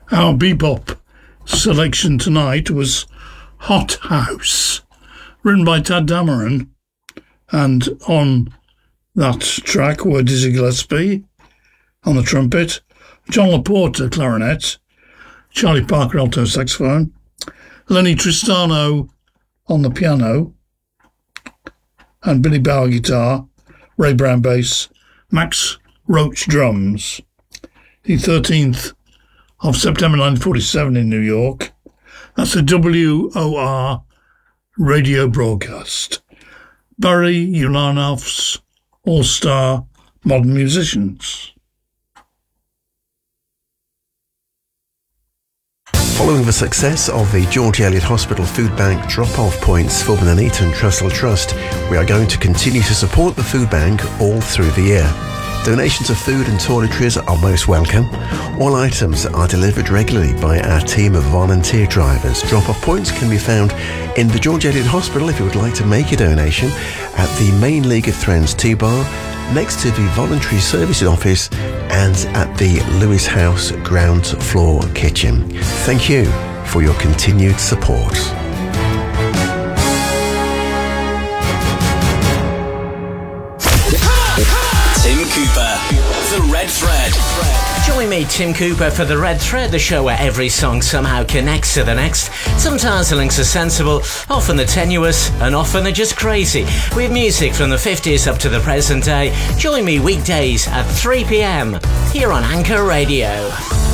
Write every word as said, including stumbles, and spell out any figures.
Our bebop selection tonight was Hot House, written by Tad Dameron, and on that track were Dizzy Gillespie on the trumpet, John Laporta clarinet, Charlie Parker alto saxophone, Lenny Tristano on the piano, and Billy Bauer guitar, Ray Brown bass, Max Roach drums. The thirteenth of September nineteen forty-seven in New York. That's a W O R radio broadcast. Barry Ulanov's All-Star Modern Musicians. Following the success of the George Eliot Hospital Food Bank drop-off points for the Nuneaton Trussell Trust, we are going to continue to support the food bank all through the year. Donations of food and toiletries are most welcome. All items are delivered regularly by our team of volunteer drivers. Drop-off points can be found in the George Eliot Hospital if you would like to make a donation, at the main League of Thrones T-Bar, next to the Voluntary Services Office, and at the Lewis House ground floor kitchen. Thank you for your continued support. Tim Cooper, The Red Thread. Join me, Tim Cooper, for The Red Thread, the show where every song somehow connects to the next. Sometimes the links are sensible, often they're tenuous, and often they're just crazy. With music from the fifties up to the present day. Join me weekdays at three p m here on Anchor Radio.